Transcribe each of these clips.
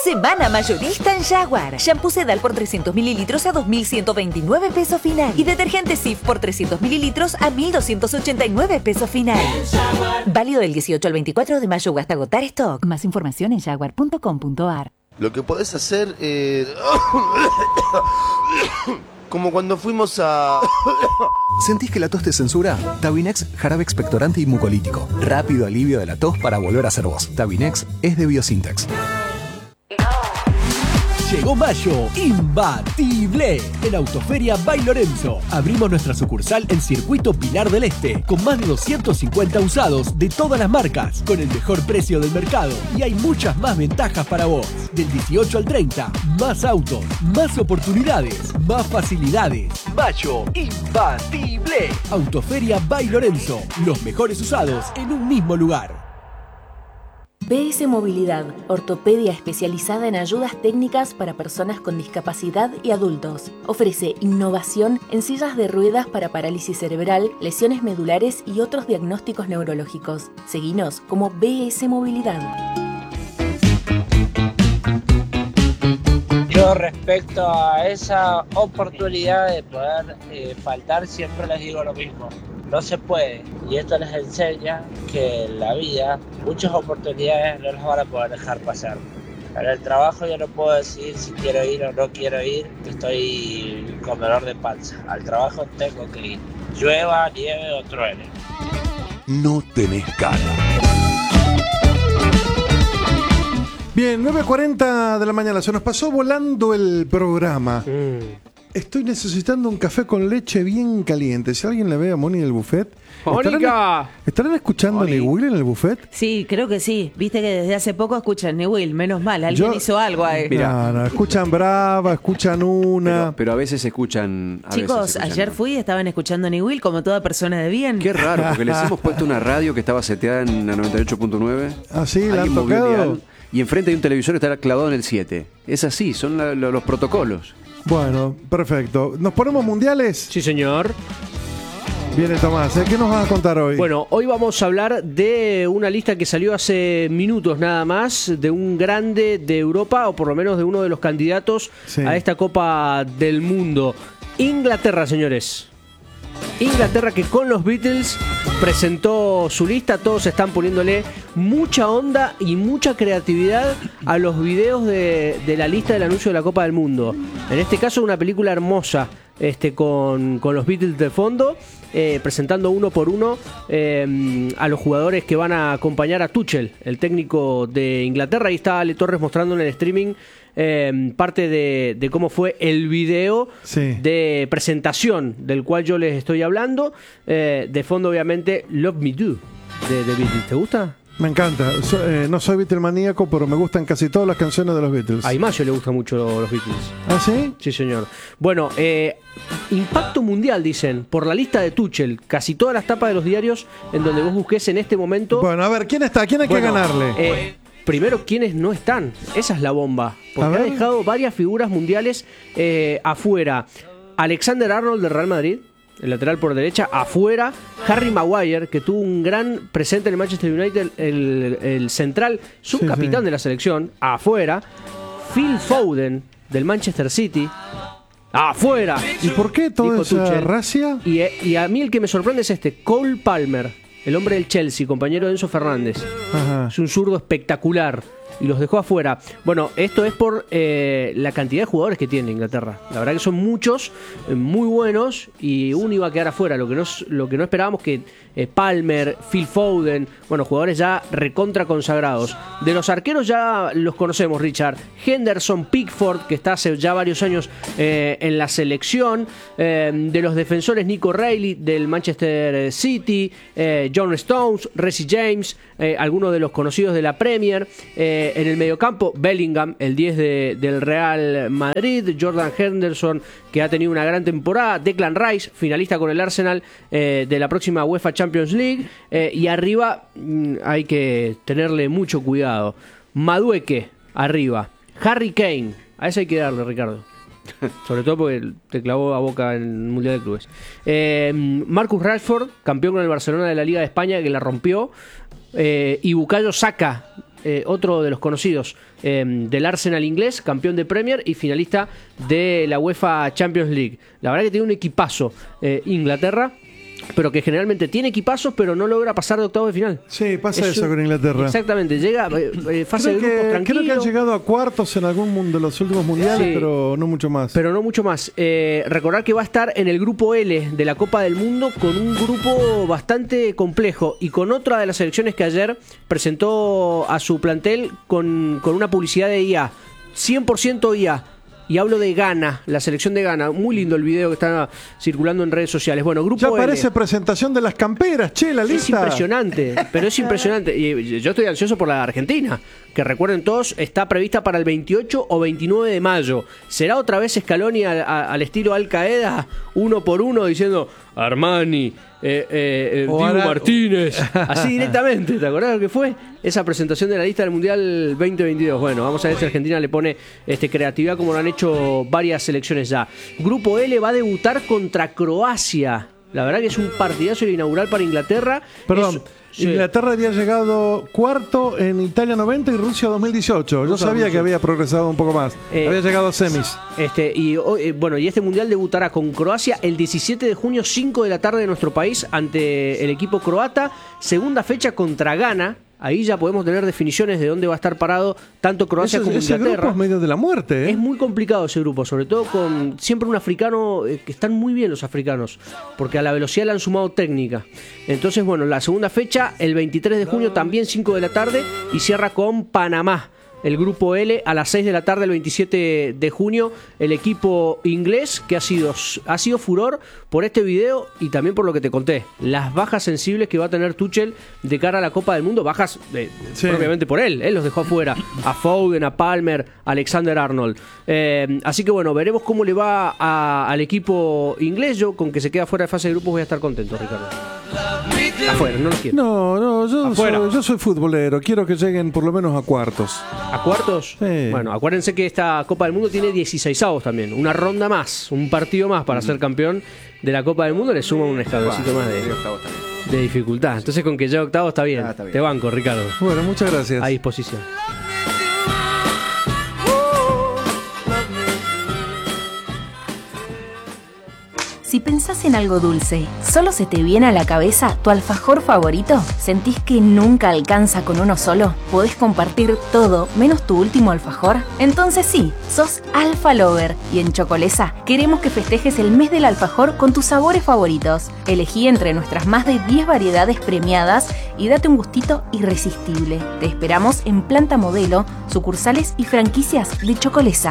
Semana mayorista en Jaguar. Shampoo Sedal por 300 mililitros a 2.129 pesos final. Y detergente Cif por 300 mililitros a 1.289 pesos final. Válido del 18 al 24 de mayo o hasta agotar stock. Más información en jaguar.com.ar. Lo que podés hacer como cuando fuimos a... ¿Sentís que la tos te censura? Tabinex, jarabe expectorante y mucolítico. Rápido alivio de la tos para volver a ser vos. Tabinex es de Biosintex. Llegó mayo, imbatible, en Autoferia by Lorenzo. Abrimos nuestra sucursal en Circuito Pilar del Este, con más de 250 usados de todas las marcas, con el mejor precio del mercado. Y hay muchas más ventajas para vos. Del 18 al 30, más autos, más oportunidades, más facilidades. Mayo, imbatible. Autoferia by Lorenzo, los mejores usados en un mismo lugar. BS Movilidad, ortopedia especializada en ayudas técnicas para personas con discapacidad y adultos. Ofrece innovación en sillas de ruedas para parálisis cerebral, lesiones medulares y otros diagnósticos neurológicos. Seguinos como BS Movilidad. Yo respecto a esa oportunidad de poder faltar, siempre les digo lo mismo. No se puede, y esto les enseña que en la vida muchas oportunidades no las van a poder dejar pasar. En el trabajo yo no puedo decidir si quiero ir o no quiero ir, que estoy con dolor de panza. Al trabajo tengo que ir, llueva, nieve o truene. No tenés cara. Bien, 9:40 de la mañana, se nos pasó volando el programa. Estoy necesitando un café con leche bien caliente. Si alguien le ve a Moni en el buffet. ¿Estarán escuchando a New Will en el buffet? Sí, creo que sí. Viste que desde hace poco escuchan New Will. Menos mal, alguien hizo algo ahí. No, escuchan Brava, escuchan una. Pero a veces escuchan. Chicos, ayer fui y estaban escuchando New Will como toda persona de bien. Qué raro, porque les hemos puesto una radio que estaba seteada en la 98.9. Ah, sí, la han tocado. Y enfrente hay un televisor que está clavado en el 7. Es así, son los protocolos. Bueno, perfecto. ¿Nos ponemos mundiales? Sí, señor. Viene Tomás, ¿qué nos vas a contar hoy? Bueno, hoy vamos a hablar de una lista que salió hace minutos nada más, de un grande de Europa, o por lo menos de uno de los candidatos a esta Copa del Mundo. Inglaterra, señores. Inglaterra, que con los Beatles presentó su lista. Todos están poniéndole mucha onda y mucha creatividad a los videos de la lista del anuncio de la Copa del Mundo. En este caso una película hermosa, con los Beatles de fondo, presentando uno por uno a los jugadores que van a acompañar a Tuchel, el técnico de Inglaterra. Ahí está Ale Torres mostrando en el streaming parte de cómo fue el video de presentación del cual yo les estoy hablando. De fondo, obviamente, Love Me Do de Beatles. ¿Te gusta? Me encanta. No soy Beatlemaníaco, pero me gustan casi todas las canciones de los Beatles. A Imayo le gustan mucho los Beatles. ¿Ah, sí? Sí, señor. Bueno, impacto mundial, dicen, por la lista de Tuchel. Casi todas las tapas de los diarios en donde vos busques en este momento. Bueno, a ver, ¿quién está? ¿Quién hay que ganarle? Primero, ¿quiénes no están? Esa es la bomba. Porque ha dejado varias figuras mundiales afuera. Alexander Arnold del Real Madrid, el lateral por derecha, afuera. Harry Maguire, que tuvo un gran presente en el Manchester United, el central, subcapitán de la selección, afuera. Phil Foden del Manchester City, afuera. ¿Y por qué toda esa racia? Y a mí el que me sorprende es Cole Palmer, el hombre del Chelsea, compañero de Enzo Fernández. Ajá. Es un zurdo espectacular y los dejó afuera. Bueno, esto es por la cantidad de jugadores que tiene Inglaterra. La verdad que son muchos, muy buenos, y uno iba a quedar afuera. Lo que no esperábamos, que Palmer, Phil Foden, bueno, jugadores ya recontra consagrados. De los arqueros ya los conocemos, Richard. Henderson, Pickford, que está hace ya varios años en la selección. De los defensores, Nico Reilly del Manchester City, John Stones, Reece James, algunos de los conocidos de la Premier. En el mediocampo, Bellingham, el 10 del Real Madrid. Jordan Henderson, que ha tenido una gran temporada. Declan Rice, finalista con el Arsenal de la próxima UEFA Champions League. Y arriba hay que tenerle mucho cuidado. Madueke, arriba. Harry Kane, a ese hay que darle, Ricardo. Sobre todo porque te clavó a Boca en el Mundial de Clubes. Marcus Rashford, campeón con el Barcelona de la Liga de España, que la rompió. Y Bukayo Saka, otro de los conocidos del Arsenal inglés, campeón de Premier y finalista de la UEFA Champions League. La verdad que tiene un equipazo Inglaterra, pero que generalmente tiene equipazos, pero no logra pasar de octavos de final. Sí, pasa eso con Inglaterra. Exactamente, llega fase de grupos tranquilo. Creo que han llegado a cuartos en algún de los últimos mundiales, sí, pero no mucho más. Recordar que va a estar en el grupo L de la Copa del Mundo, con un grupo bastante complejo y con otra de las selecciones que ayer presentó a su plantel con una publicidad de IA, 100% IA. Y hablo de Ghana, la selección de Ghana. Muy lindo el video que está circulando en redes sociales. Bueno, grupo ya parece L. Presentación de las camperas, la lista. Es impresionante, pero es impresionante. Y yo estoy ansioso por la Argentina, que recuerden todos, está prevista para el 28 o 29 de mayo. ¿Será otra vez Scaloni al estilo Al Qaeda, uno por uno, diciendo Armani, Dibu Martínez? Así directamente, ¿te acordás lo que fue? Esa presentación de la lista del Mundial 2022. Bueno, vamos a ver si Argentina le pone creatividad como lo han hecho varias selecciones ya. Grupo L va a debutar contra Croacia. La verdad que es un partidazo inaugural para Inglaterra. Perdón, Inglaterra había llegado cuarto en Italia 90 y Rusia 2018. Yo sabía que había progresado un poco más. Había llegado a semis. Y este mundial debutará con Croacia el 17 de junio, 5 de la tarde de nuestro país, ante el equipo croata. Segunda fecha contra Ghana. Ahí ya podemos tener definiciones de dónde va a estar parado tanto Croacia como Inglaterra. Ese grupo es medio de la muerte. Es muy complicado ese grupo, sobre todo con siempre un africano, que están muy bien los africanos, porque a la velocidad le han sumado técnica. Entonces, bueno, la segunda fecha, el 23 de junio, también 5 de la tarde, y cierra con Panamá. El grupo L a las 6 de la tarde el 27 de junio, el equipo inglés que ha sido furor por este video y también por lo que te conté, las bajas sensibles que va a tener Tuchel de cara a la Copa del Mundo, bajas propiamente por él los dejó afuera, a Foden, a Palmer, a Alexander-Arnold. Así que bueno, veremos cómo le va al equipo inglés. Yo con que se queda fuera de fase de grupos voy a estar contento, Ricardo. Afuera, no lo quiero. No, yo soy futbolero. Quiero que lleguen por lo menos a cuartos. ¿A cuartos? Sí. Bueno, acuérdense que esta Copa del Mundo tiene 16avos también. Una ronda más, un partido más para ser campeón de la Copa del Mundo. Le suma un escaloncito más de dificultad. Entonces con que llegue octavo está bien. Te banco, Ricardo. Bueno, muchas gracias. A disposición. Si pensás en algo dulce, ¿solo se te viene a la cabeza tu alfajor favorito? ¿Sentís que nunca alcanza con uno solo? ¿Podés compartir todo menos tu último alfajor? Entonces sí, sos Alfa Lover y en Chocolesa queremos que festejes el mes del alfajor con tus sabores favoritos. Elegí entre nuestras más de 10 variedades premiadas y date un gustito irresistible. Te esperamos en Planta Modelo, sucursales y franquicias de Chocolesa.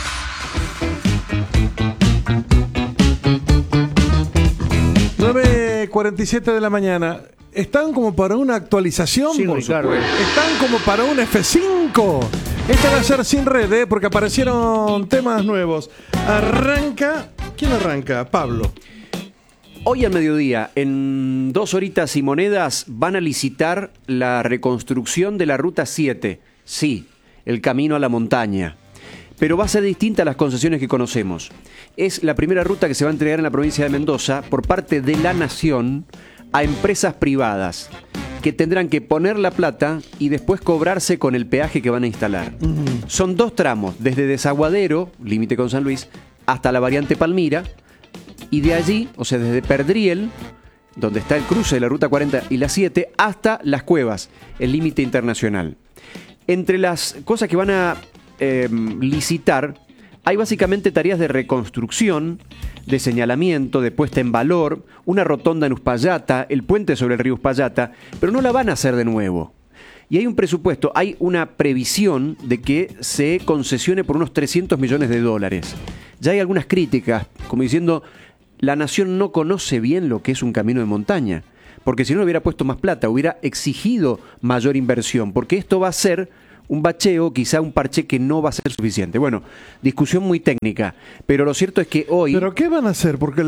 9:47 de la mañana. ¿Están como para una actualización? Sí, Ricardo. ¿Están como para un F5? Esta va a ser sin red, porque aparecieron temas nuevos. ¿Quién arranca? Pablo. Hoy al mediodía, en 2 horitas y monedas, van a licitar la reconstrucción de la Ruta 7. Sí, el camino a la montaña. Pero va a ser distinta a las concesiones que conocemos. Es la primera ruta que se va a entregar en la provincia de Mendoza por parte de la Nación a empresas privadas que tendrán que poner la plata y después cobrarse con el peaje que van a instalar. Son 2 tramos, desde Desaguadero, límite con San Luis, hasta la variante Palmira, y de allí, o sea, desde Perdriel, donde está el cruce de la Ruta 40 y la 7, hasta Las Cuevas, el límite internacional. Entre las cosas que van a licitar, hay básicamente tareas de reconstrucción, de señalamiento, de puesta en valor, una rotonda en Uspallata, el puente sobre el río Uspallata, pero no la van a hacer de nuevo. Y hay un presupuesto, hay una previsión de que se concesione por unos $300 millones. Ya hay algunas críticas, como diciendo, la Nación no conoce bien lo que es un camino de montaña, porque si no hubiera puesto más plata, hubiera exigido mayor inversión, porque esto va a ser un bacheo, quizá un parche que no va a ser suficiente. Bueno, discusión muy técnica, pero lo cierto es que hoy... ¿Pero qué van a hacer? Porque,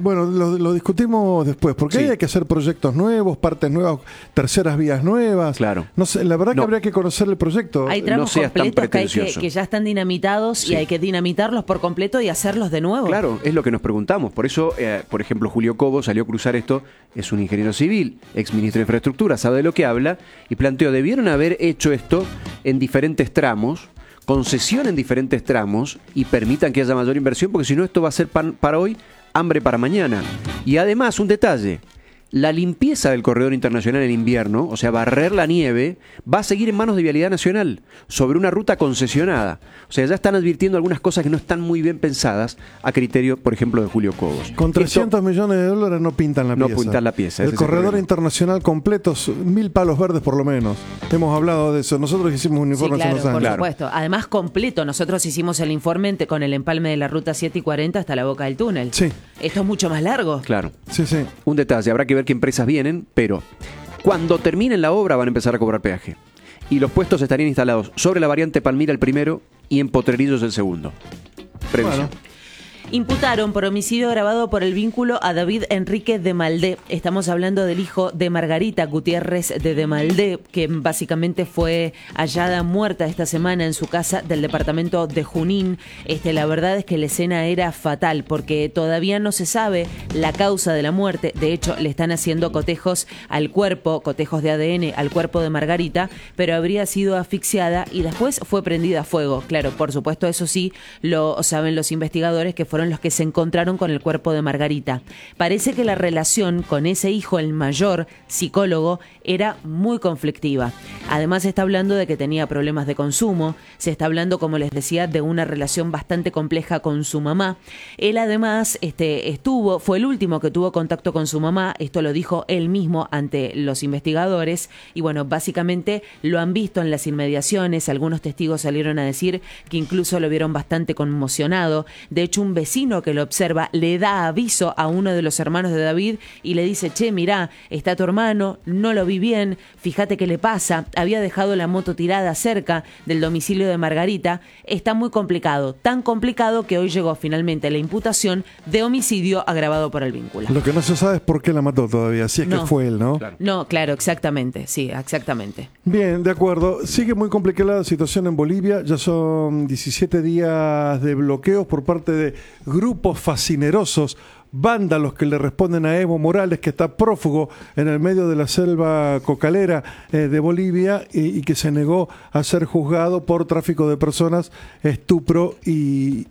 lo discutimos después, porque hay que hacer proyectos nuevos, partes nuevas, terceras vías nuevas. Claro. No sé, la verdad que habría que conocer el proyecto. Hay tramos completos que ya están dinamitados y hay que dinamitarlos por completo y hacerlos de nuevo. Claro, es lo que nos preguntamos. Por eso, por ejemplo, Julio Cobo salió a cruzar esto, es un ingeniero civil, ex ministro de Infraestructura, sabe de lo que habla, y planteó, debieron haber hecho esto en diferentes tramos, concesión en diferentes tramos, y permitan que haya mayor inversión, porque si no esto va a ser pan para hoy, hambre para mañana. Y además, un detalle, la limpieza del corredor internacional en invierno, o sea, barrer la nieve, va a seguir en manos de Vialidad Nacional, sobre una ruta concesionada. O sea, ya están advirtiendo algunas cosas que no están muy bien pensadas a criterio, por ejemplo, de Julio Cobos. Con 300 millones de dólares no pintan la pieza. No pintan la pieza. El corredor internacional completo, 1000 palos verdes por lo menos. Hemos hablado de eso. Nosotros hicimos un informe hace unos años. Por supuesto. Además, completo. Nosotros hicimos el informe con el empalme de la ruta 7 y 40 hasta la boca del túnel. Sí. Esto es mucho más largo. Claro. Sí, sí. Un detalle, habrá que ver qué empresas vienen, pero cuando terminen la obra van a empezar a cobrar peaje. Y los puestos estarían instalados sobre la variante Palmira el primero y en Potrerillos el segundo. Previsión. Bueno. Imputaron por homicidio agravado por el vínculo a David Enrique de Maldé. Estamos hablando del hijo de Margarita Gutiérrez de Maldé, que básicamente fue hallada muerta esta semana en su casa del departamento de Junín. La verdad es que la escena era fatal porque todavía no se sabe la causa de la muerte. De hecho, le están haciendo cotejos al cuerpo, cotejos de ADN al cuerpo de Margarita, pero habría sido asfixiada y después fue prendida a fuego. Claro, por supuesto, eso sí lo saben los investigadores que fueron los que se encontraron con el cuerpo de Margarita. Parece que la relación con ese hijo, el mayor, psicólogo, era muy conflictiva. Además, se está hablando de que tenía problemas de consumo, se está hablando, como les decía, de una relación bastante compleja con su mamá. Él además fue el último que tuvo contacto con su mamá, esto lo dijo él mismo ante los investigadores, y bueno, básicamente lo han visto en las inmediaciones, algunos testigos salieron a decir que incluso lo vieron bastante conmocionado. De hecho, un vecino que lo observa le da aviso a uno de los hermanos de David y le dice: che, mirá, está tu hermano, no lo vi bien, fíjate qué le pasa, había dejado la moto tirada cerca del domicilio de Margarita. Está muy complicado, tan complicado que hoy llegó finalmente la imputación de homicidio agravado por el vínculo. Lo que no se sabe es por qué la mató todavía, si es que fue él, ¿no? Claro. No, claro, exactamente, sí, exactamente. Bien, de acuerdo. Sigue muy complicada la situación en Bolivia. Ya son 17 días de bloqueos por parte de grupos fascinerosos, vándalos que le responden a Evo Morales, que está prófugo en el medio de la selva cocalera de Bolivia y que se negó a ser juzgado por tráfico de personas, estupro y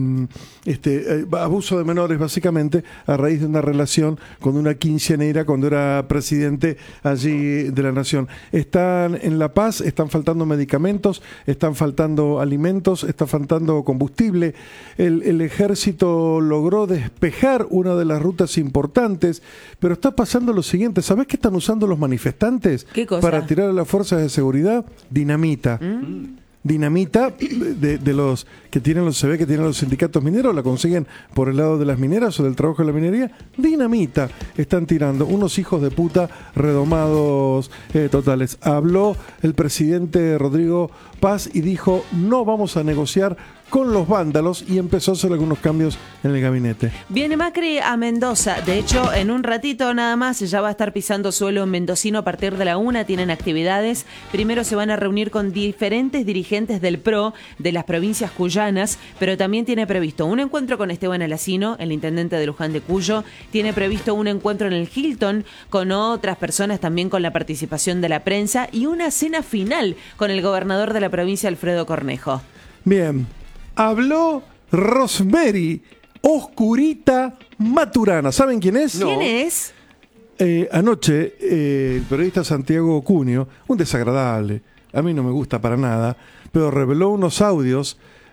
abuso de menores, básicamente a raíz de una relación con una quinceañera cuando era presidente allí de la nación. Están en La Paz, están faltando medicamentos, están faltando alimentos, está faltando combustible. El ejército logró despejar una de las rutas importantes, pero está pasando lo siguiente. ¿Sabés qué están usando los manifestantes? ¿Qué cosa? Para tirar a las fuerzas de seguridad? Dinamita. Dinamita de los que tienen se ve que tienen los sindicatos mineros, la consiguen por el lado de las mineras o del trabajo de la minería. Dinamita están tirando, unos hijos de puta redomados totales. Habló el presidente Rodrigo Paz y dijo: no vamos a negociar con los vándalos, y empezó a hacer algunos cambios en el gabinete. Viene Macri a Mendoza. De hecho, en un ratito nada más ya va a estar pisando suelo mendocino a partir de la 1. Tienen actividades. Primero se van a reunir con diferentes dirigentes del PRO de las provincias cuyanas, pero también tiene previsto un encuentro con Esteban Alacino, el intendente de Luján de Cuyo. Tiene previsto un encuentro en el Hilton con otras personas, también con la participación de la prensa, y una cena final con el gobernador de la provincia, Alfredo Cornejo. Bien. Habló Rosemary Oscurita Maturana. ¿Saben quién es? ¿Quién es? Anoche, el periodista Santiago Cunio, un desagradable, a mí no me gusta para nada, pero reveló unos audios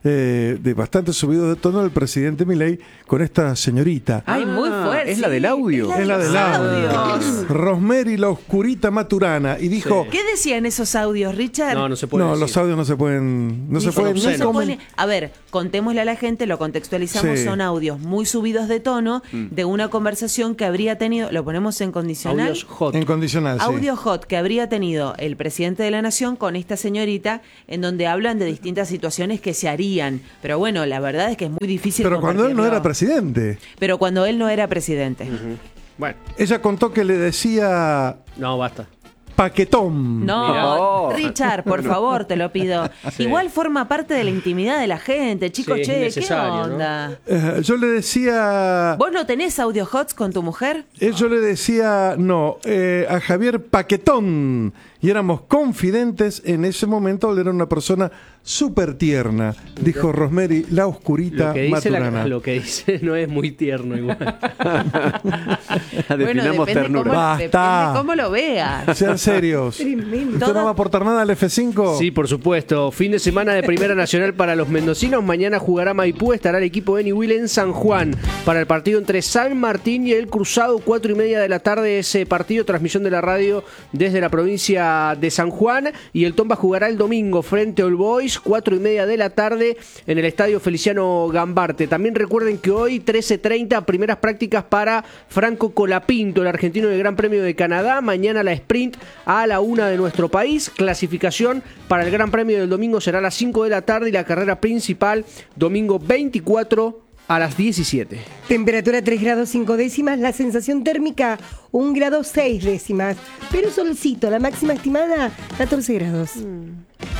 de bastante subidos de tono del presidente Milei con esta señorita. Ay, muy fuerte. Es la del audio. Es la del audio. Rosemary, la oscurita maturana. Y dijo... ¿Qué decían esos audios, Richard? No se puede No, decir. los audios no se pueden... No se pueden No ni se comen- pone- a ver, contémosle a la gente, lo contextualizamos, Sí. son audios muy subidos de tono de una conversación que habría tenido, lo ponemos en condicional. Audios hot. En condicional, sí. Audio hot que habría tenido el presidente de la nación con esta señorita, en donde hablan de distintas situaciones que se harían. Pero bueno, la verdad es que es muy difícil. Pero cuando él no compartirlo. era presidente. Pero cuando él no era presidente. Bueno, Ella contó que le decía no, basta. paquetón. No, Mirá. Richard, por favor, te lo pido. Sí. Igual forma parte de la intimidad de la gente, chicos, Sí, es che, ¿qué innecesario, ¿no? onda? Yo le decía... ¿Vos no tenés audio hots con tu mujer? Yo le decía, no, a Javier Paquetón. Y éramos confidentes en ese momento. Él era una persona súper tierna, dijo Rosemary, la oscurita maturana. Lo que dice no es muy tierno igual. Definamos depende ternura. cómo, Basta. depende cómo lo veas. Sean serios. Tremendo. ¿Usted no va a aportar nada al F5? Sí, por supuesto. Fin de semana de Primera Nacional para los mendocinos. Mañana jugará Maipú. Estará el equipo de Newell en San Juan para el partido entre San Martín y el Cruzado. 4:30 de la tarde ese partido. Transmisión de la radio desde la provincia de San Juan. Y el Tomba jugará el domingo frente a All Boys. 4:30 de la tarde en el estadio Feliciano Gambarte. También recuerden que hoy 13:30 primeras prácticas para Franco Colapinto, el argentino del Gran Premio de Canadá. Mañana la sprint a la 1 de nuestro país. Clasificación para el Gran Premio del domingo será a las 5 de la tarde y la carrera principal domingo 24 a las 17. Temperatura 3 grados 5 décimas, la sensación térmica 1 grado 6 décimas. Pero solcito, la máxima estimada 14 grados.